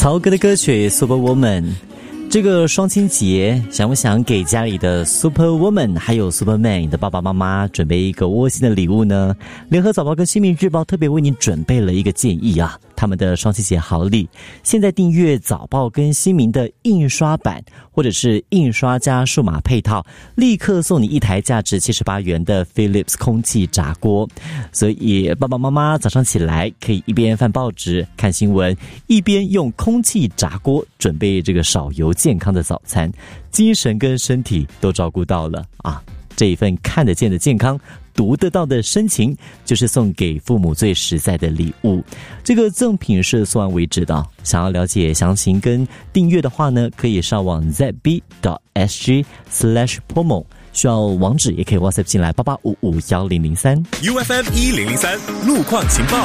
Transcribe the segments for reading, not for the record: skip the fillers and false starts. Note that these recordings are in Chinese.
曹格的歌曲 Superwoman。 这个双亲节，想不想给家里的 Superwoman 还有 Superman 的爸爸妈妈准备一个窝心的礼物呢？联合早报跟新民日报特别为你准备了一个建议啊，他们的双亲节好礼，现在订阅早报跟新民的印刷版或者是印刷加数码配套，立刻送你一台价值78元的 Philips 空气炸锅。所以爸爸妈妈早上起来可以一边翻报纸看新闻，一边用空气炸锅准备这个少油健康的早餐，精神跟身体都照顾到了啊！这一份看得见的健康，读得到的深情，就是送给父母最实在的礼物。这个赠品是送完为止的，想要了解详情跟订阅的话呢，可以上网 zb.sg/promo， 需要网址也可以 WhatsApp 进来88551003。 UFM 1003路况情报。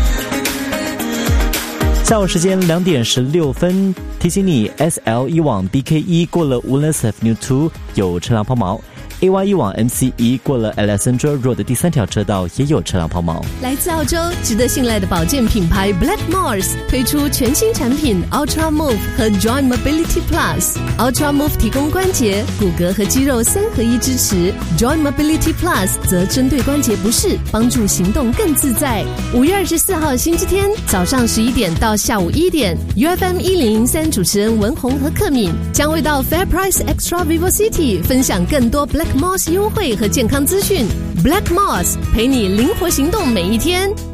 下午时间2点16分，提醒你 SL 往 BK1 过了 Woodlands Avenue 2有车辆抛锚， AY 往 MC1 过了 Alexandra Road 的第3条车道也有车辆抛锚。 来自澳洲值得信赖的保健品牌 Blackmores 推出全新产品 Ultra Move 和 Joint Mobility Plus。 Ultra Move 提供关节、骨骼和肌肉3合1支持， Joint Mobility Plus 则针对关节不适，帮助行动更自在。5月24号星期天早上11点到下午1点， UFM 1003主持人文宏和克敏将会到 Fair Price Extra Vivo City 分享更多 Blackmores 优惠和健康资讯。 Blackmores 陪你灵活行动每一天。